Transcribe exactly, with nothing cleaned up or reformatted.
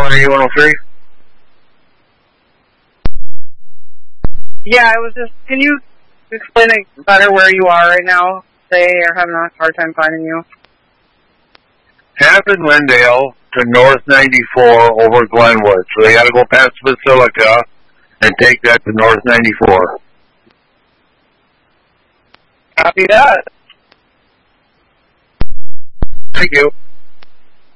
on A one oh three? Yeah, I was just, can you explain it better where you are right now? They are having a hard time finding you. Half in Lindale to North ninety-four over Glenwood. So they got to go past Basilica and take that to North ninety-four. Copy that. Thank you.